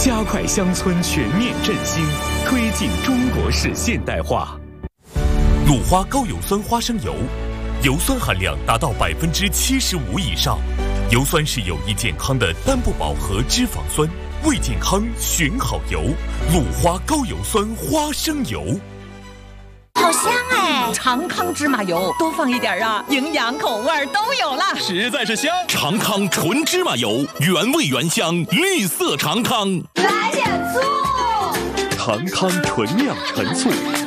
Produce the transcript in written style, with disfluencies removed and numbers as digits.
加快乡村全面振兴，推进中国式现代化。鲁花高油酸花生油，油酸含量达到75%以上，油酸是有益健康的单不饱和脂肪酸，为健康选好油。鲁花高油酸花生油。 好香哎！长康芝麻油多放一点啊，营养口味都有了， 实在是香。长康纯芝麻油，原味原香，绿色长康。 来点醋。 长康纯酿陈醋